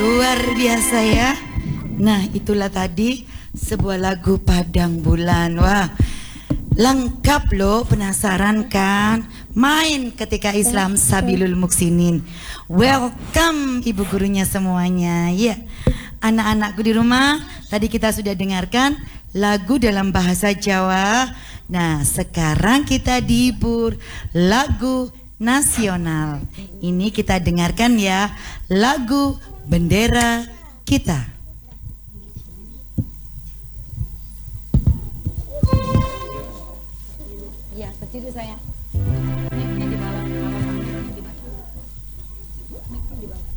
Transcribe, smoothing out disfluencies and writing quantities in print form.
Luar biasa ya. Nah, itulah tadi sebuah lagu Padang Bulan. Wah, lengkap loh, penasaran kan? Main ketika Islam Sabilul Muksinin. Welcome ibu gurunya semuanya. Ya, anak-anakku di rumah, tadi kita sudah dengarkan lagu dalam bahasa Jawa. Nah, sekarang kita dihibur lagu nasional. Ini kita dengarkan ya, lagu Bendera Kita. Iya, kecil saya. Mic-nya di bawah, di bawah. Mic-nya di bawah.